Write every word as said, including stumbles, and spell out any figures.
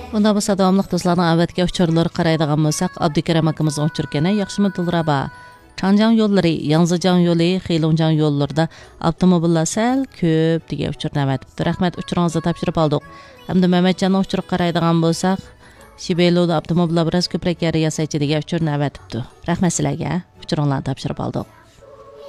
Bunda bu davamlıq dostlarning avvatga uchurlari qaraydigan bo'lsak, Abdukaram akamizning uchurkani yaxshimi Dilraba. Changjiang yo'llari, Yangzijiang yo'li, Xilongjiang yo'llarida avtomobillar sal ko'p degan uchurni avatibdi. Rahmat, uchuringizni topshirib oldik. Hamda Mamatjonning uchuri qaraydigan bo'lsak, Shibelo'da avtomobillar biroz ko'proq yari yasaychi degan uchurni avatibdi. Rahmat sizlarga, uchuringlarni topshirib oldik.